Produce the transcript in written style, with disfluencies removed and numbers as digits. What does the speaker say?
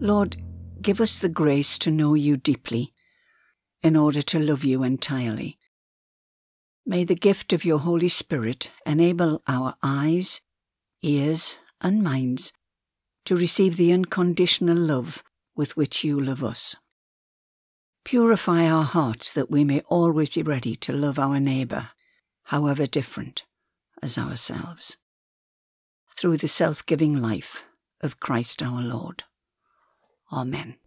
Lord, give us the grace to know you deeply in order to love you entirely. May the gift of your Holy Spirit enable our eyes, ears, and minds to receive the unconditional love with which you love us. Purify our hearts that we may always be ready to love our neighbour, however different, as ourselves, through the self-giving life of Christ our Lord. Amen.